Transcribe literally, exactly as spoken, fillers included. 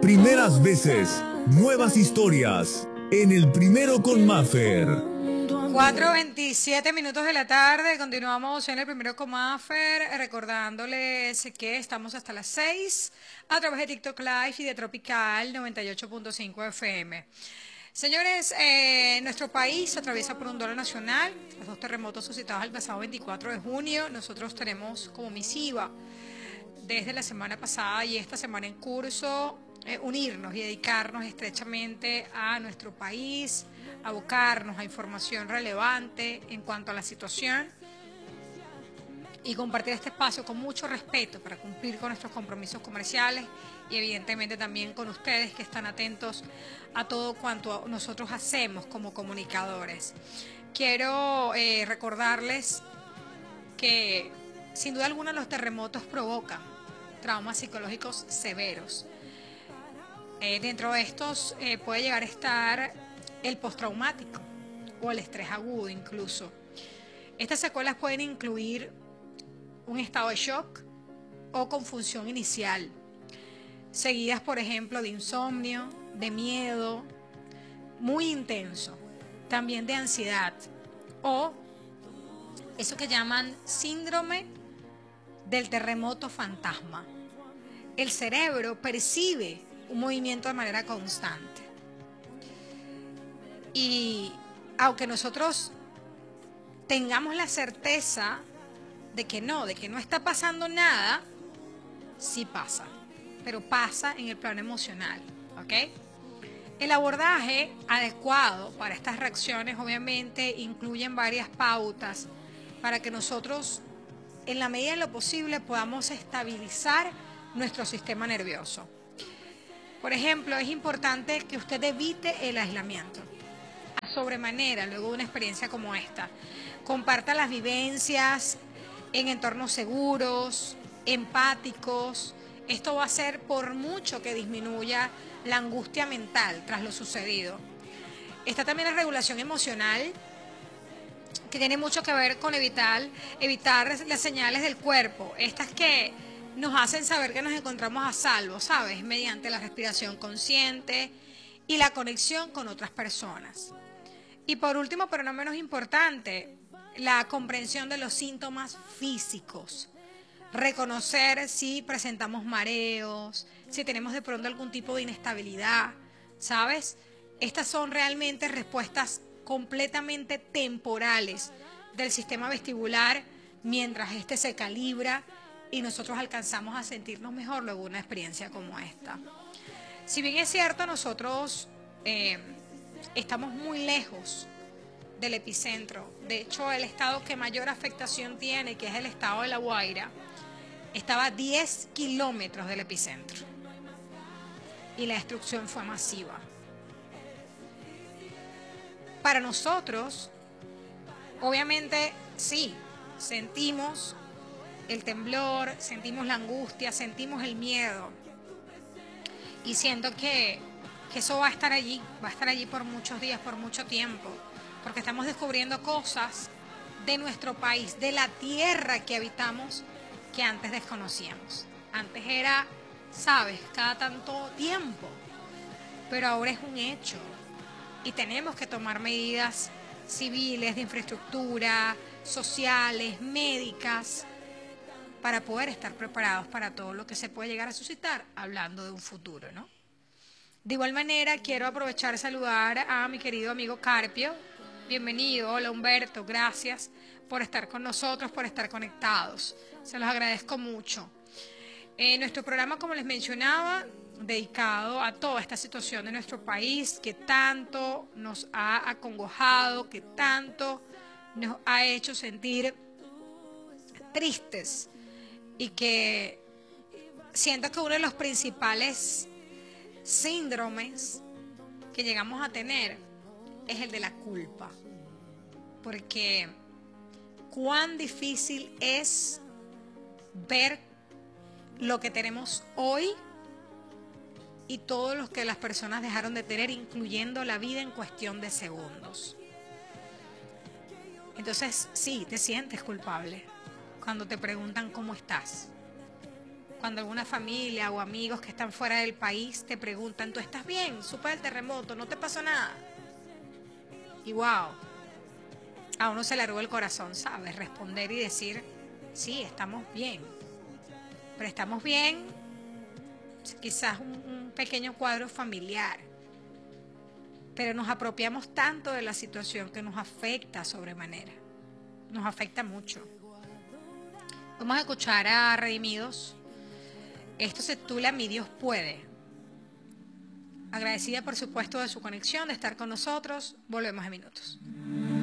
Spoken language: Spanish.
Primeras veces, nuevas historias, en el Primero con Mafer. cuatro veintisiete minutos de la tarde, continuamos en el Primero con Mafer, recordándoles que estamos hasta las seis a través de TikTok Live y de Tropical noventa y ocho punto cinco F M. Señores, eh, nuestro país atraviesa por un duelo nacional, los dos terremotos suscitados el pasado veinticuatro de junio, nosotros tenemos como misiva desde la semana pasada y esta semana en curso, eh, unirnos y dedicarnos estrechamente a nuestro país, abocarnos a información relevante en cuanto a la situación y compartir este espacio con mucho respeto para cumplir con nuestros compromisos comerciales y evidentemente también con ustedes que están atentos a todo cuanto nosotros hacemos como comunicadores. Quiero eh, recordarles que sin duda alguna los terremotos provocan traumas psicológicos severos. Eh, dentro de estos eh, puede llegar a estar el postraumático o el estrés agudo incluso. Estas secuelas pueden incluir un estado de shock o confusión inicial, seguidas por ejemplo de insomnio, de miedo muy intenso, también de ansiedad o eso que llaman síndrome del terremoto fantasma. El cerebro percibe un movimiento de manera constante. Y aunque nosotros tengamos la certeza de que no, de que no está pasando nada, sí pasa, pero pasa en el plano emocional, ¿ok? El abordaje adecuado para estas reacciones obviamente incluyen varias pautas para que nosotros, en la medida de lo posible, podamos estabilizar nuestro sistema nervioso. Por ejemplo, es importante que usted evite el aislamiento a sobremanera luego de una experiencia como esta. Comparta las vivencias en entornos seguros, empáticos. Esto va a hacer por mucho que disminuya la angustia mental tras lo sucedido. Está también la regulación emocional, que tiene mucho que ver con evitar, evitar las señales del cuerpo, estas que nos hacen saber que nos encontramos a salvo, ¿sabes? Mediante la respiración consciente y la conexión con otras personas. Y por último, pero no menos importante, la comprensión de los síntomas físicos. Reconocer si presentamos mareos, si tenemos de pronto algún tipo de inestabilidad, ¿sabes? Estas son realmente respuestas completamente temporales del sistema vestibular mientras este se calibra y nosotros alcanzamos a sentirnos mejor luego de una experiencia como esta. Si bien es cierto, nosotros eh, estamos muy lejos del epicentro. De hecho, el estado que mayor afectación tiene, que es el estado de La Guaira, estaba a diez kilómetros del epicentro y la destrucción fue masiva. Para nosotros, obviamente, sí, sentimos el temblor, sentimos la angustia, sentimos el miedo. Y siento que, que eso va a estar allí, va a estar allí por muchos días, por mucho tiempo, porque estamos descubriendo cosas de nuestro país, de la tierra que habitamos, que antes desconocíamos. Antes era, sabes, cada tanto tiempo, pero ahora es un hecho. Y tenemos que tomar medidas civiles, de infraestructura, sociales, médicas, para poder estar preparados para todo lo que se puede llegar a suscitar, hablando de un futuro, ¿no? De igual manera, quiero aprovechar y saludar a mi querido amigo Carpio. Bienvenido, hola Humberto, gracias por estar con nosotros, por estar conectados. Se los agradezco mucho. Eh, nuestro programa, como les mencionaba, dedicado a toda esta situación de nuestro país que tanto nos ha acongojado, que tanto nos ha hecho sentir tristes y que siento que uno de los principales síndromes que llegamos a tener es el de la culpa, porque cuán difícil es ver lo que tenemos hoy y todo lo que las personas dejaron de tener, incluyendo la vida en cuestión de segundos. Entonces, sí, te sientes culpable cuando te preguntan cómo estás, Cuando alguna familia o amigos que están fuera del país te preguntan, ¿tú estás bien? Supe del terremoto, ¿no te pasó nada? Y wow, a uno se le arruga el corazón, ¿sabes? Responder y decir, sí, estamos bien. Pero estamos bien, quizás un, un pequeño cuadro familiar. Pero nos apropiamos tanto de la situación que nos afecta sobremanera. Nos afecta mucho. Vamos a escuchar a Redimidos. Esto se titula Mi Dios puede. Agradecida por supuesto de su conexión, de estar con nosotros. Volvemos en minutos.